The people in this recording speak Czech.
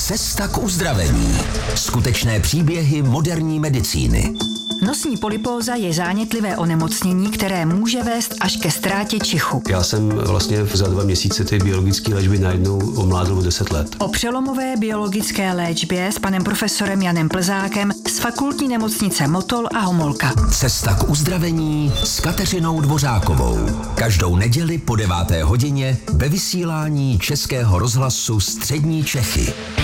Cesta k uzdravení. Skutečné příběhy moderní medicíny. Nosní polypóza je zánětlivé onemocnění, které může vést až ke ztrátě čichu. Já jsem vlastně za 2 měsíce ty biologické léčby najednou omládl o 10 let. O přelomové biologické léčbě s panem profesorem Janem Plzákem z Fakultní nemocnice Motol a Homolka. Cesta k uzdravení s Kateřinou Dvořákovou. Každou neděli po 9. hodině ve vysílání Českého rozhlasu Střední Čechy.